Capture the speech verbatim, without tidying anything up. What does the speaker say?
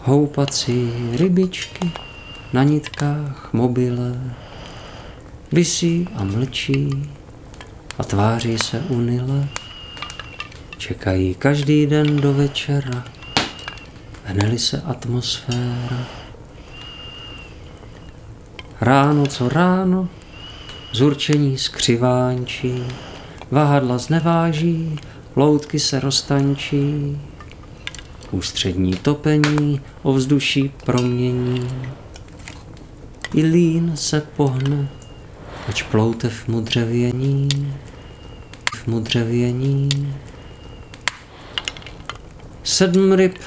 Houpací rybičky na nitkách mobile visí a mlčí a tváří se unile. Čekají každý den do večera, hneli se atmosféra. Ráno co ráno, zurčení skřivánčí, vahadla zneváží, loutky se roztančí. Ústřední topení ovzduší promění. I lín se pohne, ač ploutev mu dřevění, v mu dřevění. Sedm ryb